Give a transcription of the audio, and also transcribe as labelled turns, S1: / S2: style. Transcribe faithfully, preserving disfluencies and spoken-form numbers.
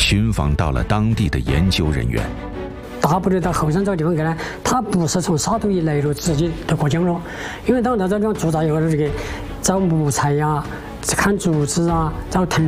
S1: 寻访到了当地的研究人员。
S2: 大部队到后山这个地方去呢，他不是从沙头一来路直接就过江了，因为当到这地方驻扎以后，这个找木材呀、砍竹子啊、找藤。